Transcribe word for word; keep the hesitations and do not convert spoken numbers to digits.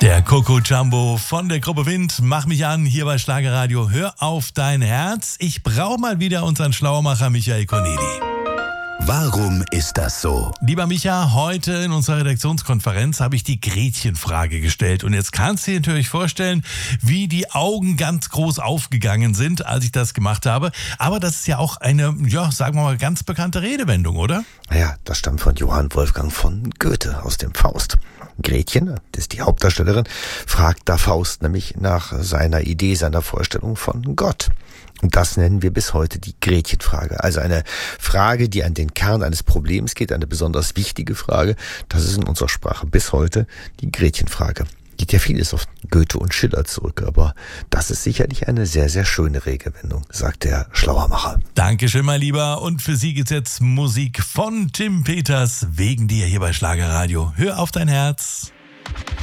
Der Coco Jumbo von der Gruppe Wind. Mach mich an, hier bei Schlagerradio. Hör auf dein Herz. Ich brauche mal wieder unseren Schlauermacher Michael Corneli. Warum ist das so? Lieber Micha, heute in unserer Redaktionskonferenz habe ich die Gretchenfrage gestellt. Und jetzt kannst du dir natürlich vorstellen, wie die Augen ganz groß aufgegangen sind, als ich das gemacht habe. Aber das ist ja auch eine, ja, sagen wir mal, ganz bekannte Redewendung, oder? Ja, das stammt von Johann Wolfgang von Goethe aus dem Faust. Gretchen, das ist die Hauptdarstellerin, fragt da Faust nämlich nach seiner Idee, seiner Vorstellung von Gott. Und das nennen wir bis heute die Gretchenfrage. Also eine Frage, die an den Kern eines Problems geht, eine besonders wichtige Frage. Das ist in unserer Sprache bis heute die Gretchenfrage. Geht ja vieles auf Goethe und Schiller zurück, aber das ist sicherlich eine sehr, sehr schöne Redewendung, sagt der Schlauermacher. Dankeschön, mein Lieber. Und für Sie gibt's jetzt Musik von Tim Peters, wegen dir hier bei Schlagerradio. Hör auf dein Herz.